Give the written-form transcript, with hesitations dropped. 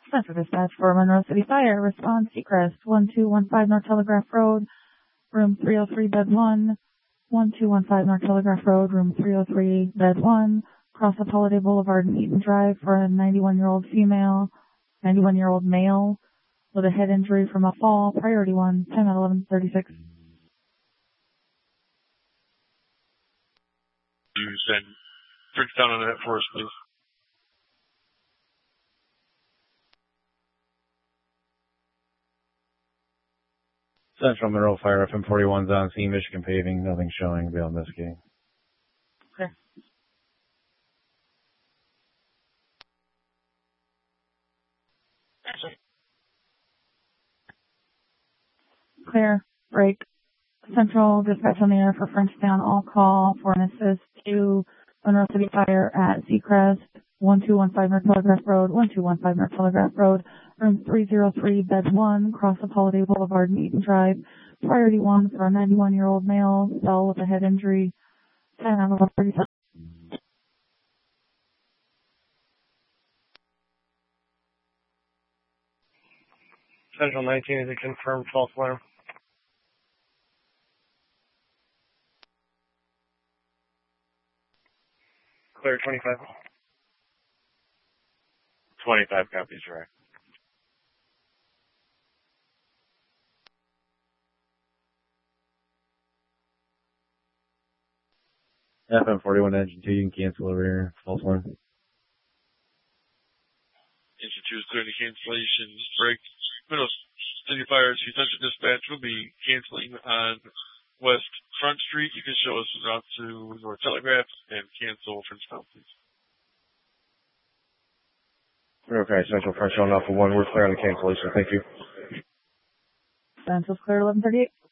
Central Dispatch for Monroe City Fire. Response, Seacrest, 1215 North Telegraph Road, room 303, bed 1. 1215 North Telegraph Road, room 303, bed 1. Cross up Holiday Boulevard and Eaton Drive for a 91-year-old male with a head injury from a fall. Priority 1, 10 at 11:36. You send Fritz down on that for us, please. Central Monroe Fire, FM 41's on scene, Michigan paving, nothing showing, beyond investigating. Clear. Clear. Break. Central Dispatch on the air for Frenchtown. All call for an assist to Monroe City Fire at Seacrest, 1215 North Telegraph Road, 1215 North Telegraph Road, room 303, bed 1, cross of Holiday Boulevard and Eaton Drive. Priority 1 for a 91-year-old male, fell with a head injury. 10 out of 37. Central 19 is a confirmed false alarm. Clear 25. 25 copies, right. FM 41 engine 2, you can cancel over here. False alarm. Engine 2 is clear to cancellation. Break. Monroe City Fire, Central Dispatch will be canceling on West Front Street. You can show us the route to North Telegraph and cancel Frenchtown, please. Okay, Central French on Alpha 1. We're clear on the cancellation. Thank you. Central's clear 11:38.